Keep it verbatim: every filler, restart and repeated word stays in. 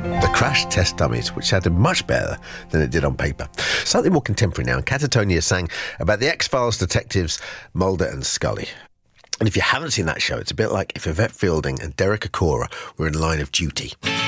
The Crash Test Dummies, which sounded much better than it did on paper. Slightly more contemporary now, and Catatonia sang about the X-Files detectives Mulder and Scully. And if you haven't seen that show, it's a bit like if Yvette Fielding and Derek Acora were in Line of Duty.